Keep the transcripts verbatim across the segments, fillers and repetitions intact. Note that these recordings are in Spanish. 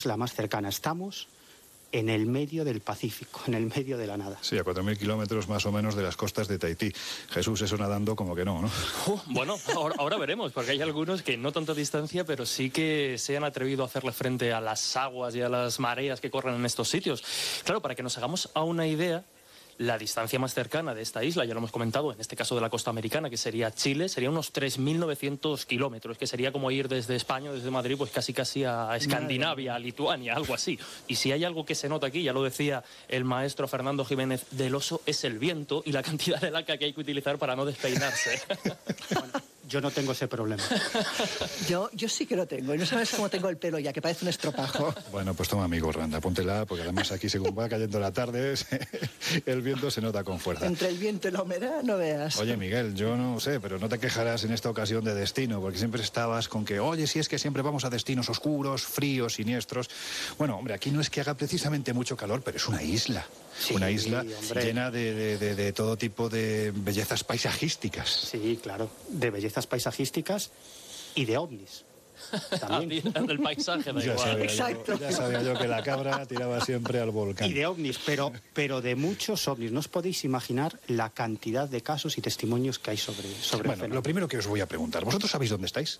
la más cercana. Estamos en el medio del Pacífico, en el medio de la nada. Sí, a cuatro mil kilómetros más o menos de las costas de Tahití. Jesús, eso nadando como que no, ¿no? Uh, bueno, ahora, ahora veremos, porque hay algunos que no tanta distancia, pero sí que se han atrevido a hacerle frente a las aguas y a las mareas que corren en estos sitios. Claro, para que nos hagamos a una idea, la distancia más cercana de esta isla, ya lo hemos comentado, en este caso de la costa americana, que sería Chile, sería unos tres mil novecientos kilómetros, que sería como ir desde España, desde Madrid, pues casi casi a Escandinavia, a Lituania, algo así. Y si hay algo que se nota aquí, ya lo decía el maestro Fernando Jiménez del Oso, es el viento y la cantidad de laca que hay que utilizar para no despeinarse. Bueno, yo no tengo ese problema. Yo, yo sí que lo tengo, y no sabes cómo tengo el pelo ya, que parece un estropajo. Bueno, pues toma, amigo Randa, póntela, porque además aquí según va cayendo la tarde, el viento se nota con fuerza. Entre el viento y la humedad, no veas. Oye, Miguel, yo no sé, pero no te quejarás en esta ocasión de destino, porque siempre estabas con que, oye, si es que siempre vamos a destinos oscuros, fríos, siniestros. Bueno, hombre, aquí no es que haga precisamente mucho calor, pero es una isla. Sí, una isla hombre. llena de, de, de, de todo tipo de bellezas paisajísticas. Sí, claro, de bellezas paisajísticas y de ovnis. También. Del paisaje, da Ya igual. sabía, Exacto. yo, ya sabía yo que la cabra tiraba siempre al volcán. Y de ovnis, pero, pero de muchos ovnis. No os podéis imaginar la cantidad de casos y testimonios que hay sobre, sobre Bueno, el fenómeno. lo primero que os voy a preguntar, ¿vosotros sabéis dónde estáis?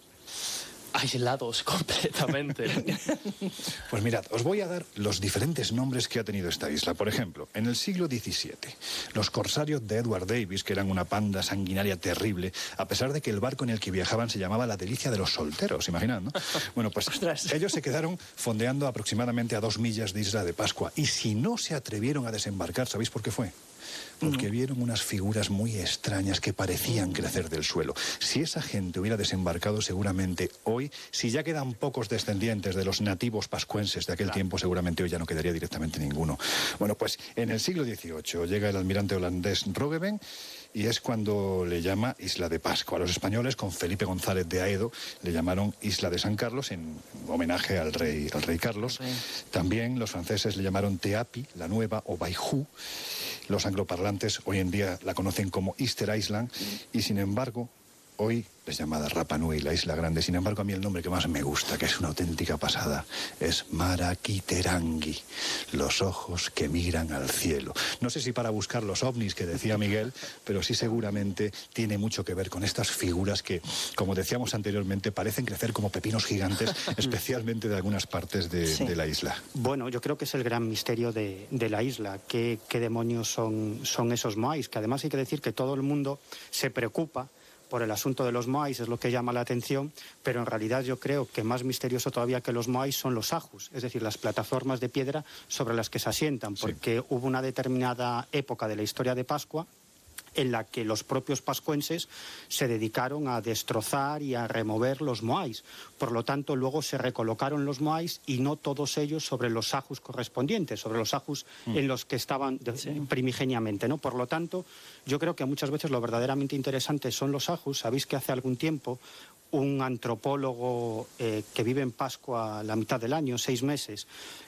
Aislados completamente. Pues mirad, os voy a dar los diferentes nombres que ha tenido esta isla. Por ejemplo, en el siglo diecisiete, los corsarios de Edward Davis, que eran una panda sanguinaria terrible, a pesar de que el barco en el que viajaban se llamaba La Delicia de los Solteros, imaginad, ¿no? Bueno, pues Ostras. ellos se quedaron fondeando aproximadamente a dos millas de Isla de Pascua. Y si no se atrevieron a desembarcar, ¿sabéis por qué fue? Porque Mm. vieron unas figuras muy extrañas que parecían crecer del suelo. Si esa gente hubiera desembarcado, seguramente hoy, si ya quedan pocos descendientes de los nativos pascuenses de aquel Claro. tiempo, seguramente hoy ya no quedaría directamente ninguno. Bueno, pues en el siglo dieciocho llega el almirante holandés Roggeveen y es cuando le llama Isla de Pascua. A los españoles, con Felipe González de Aedo, le llamaron Isla de San Carlos en homenaje al rey, al rey Carlos. Sí. También los franceses le llamaron Teapi, la Nueva, o Baiju. Los angloparlantes hoy en día la conocen como Easter Island y, sin embargo, hoy es llamada Rapa Nui, la Isla Grande. Sin embargo, a mí el nombre que más me gusta, que es una auténtica pasada, es Maraquiterangi, los ojos que miran al cielo. No sé si para buscar los ovnis que decía Miguel, pero sí seguramente tiene mucho que ver con estas figuras que, como decíamos anteriormente, parecen crecer como pepinos gigantes, especialmente de algunas partes de, Sí. de la isla. Bueno, yo creo que es el gran misterio de, de la isla. ¿Qué, qué demonios son, son esos moais? Que además hay que decir que todo el mundo se preocupa por el asunto de los moais, es lo que llama la atención, pero en realidad yo creo que más misterioso todavía que los moais son los ajus, es decir, las plataformas de piedra sobre las que se asientan, porque sí. Hubo una determinada época de la historia de Pascua en la que los propios pascuenses se dedicaron a destrozar y a remover los moais. Por lo tanto, luego se recolocaron los moais y no todos ellos sobre los ajus correspondientes, sobre los ajus mm. en los que estaban de, sí. primigeniamente, ¿no? Por lo tanto, yo creo que muchas veces lo verdaderamente interesante son los ajus. Sabéis que hace algún tiempo un antropólogo eh, que vive en Pascua la mitad del año, seis meses,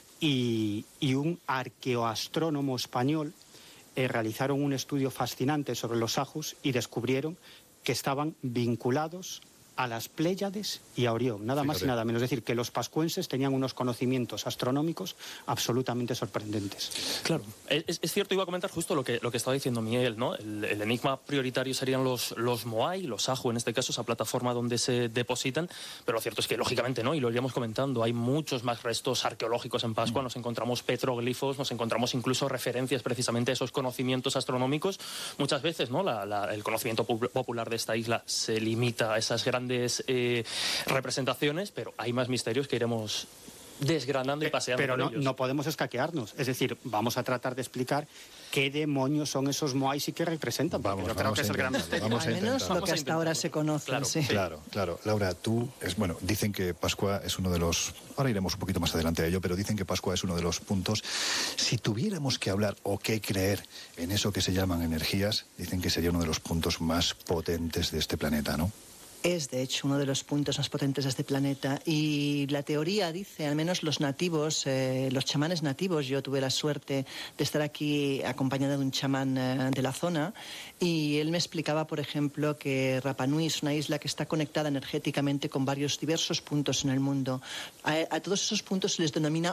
y, y un arqueoastrónomo español Eh, realizaron un estudio fascinante sobre los ajus y descubrieron que estaban vinculados a las Pléyades y a Orión, nada más y nada menos. Es decir, que los pascuenses tenían unos conocimientos astronómicos absolutamente sorprendentes. Claro, es, es cierto, iba a comentar justo lo que, lo que estaba diciendo Miguel, ¿no? El, el enigma prioritario serían los, los moai, los aju, en este caso, esa plataforma donde se depositan, pero lo cierto es que, lógicamente, ¿no? Y lo iríamos comentando, hay muchos más restos arqueológicos en Pascua, nos encontramos petroglifos, nos encontramos incluso referencias precisamente a esos conocimientos astronómicos. Muchas veces, ¿no? La, la, el conocimiento popular de esta isla se limita a esas grandes Eh, representaciones, pero hay más misterios que iremos desgranando y paseando. Pero no, por ellos. no podemos escaquearnos. Es decir, vamos a tratar de explicar qué demonios son esos moais y qué representan. Vamos, yo creo que es el gran misterio. Vamos a Al menos intentarlo. lo que hasta ahora se conoce. Claro, sí. Claro, claro. Laura, tú, es bueno, dicen que Pascua es uno de los, ahora iremos un poquito más adelante a ello, pero dicen que Pascua es uno de los puntos, si tuviéramos que hablar o que creer en eso que se llaman energías, dicen que sería uno de los puntos más potentes de este planeta, ¿no? Es, de hecho, uno de los puntos más potentes de este planeta. Y la teoría dice, al menos los nativos, eh, los chamanes nativos, yo tuve la suerte de estar aquí acompañada de un chamán eh, de la zona, y él me explicaba, por ejemplo, que Rapa Nui es una isla que está conectada energéticamente con varios diversos puntos en el mundo. A, a todos esos puntos se les denomina